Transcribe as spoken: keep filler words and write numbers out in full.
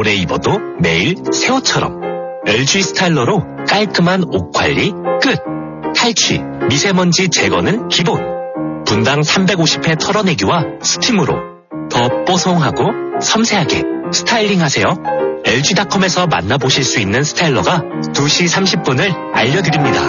오래 입어도 매일 새 옷처럼. 엘지 스타일러로 깔끔한 옷 관리 끝. 탈취, 미세먼지 제거는 기본. 분당 삼백오십 회 털어내기와 스팀으로 더 뽀송하고 섬세하게 스타일링하세요. 엘지닷컴에서 만나보실 수 있는 스타일러가 두 시 삼십 분을 알려드립니다.